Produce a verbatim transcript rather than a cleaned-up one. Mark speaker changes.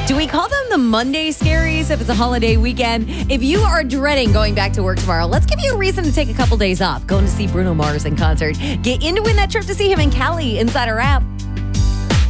Speaker 1: Do we call them the Monday scaries if it's a holiday weekend? If you are dreading going back to work tomorrow, let's give you a reason to take a couple days off. Going to see Bruno Mars in concert. Get in to win that trip to see him in Cali inside our app.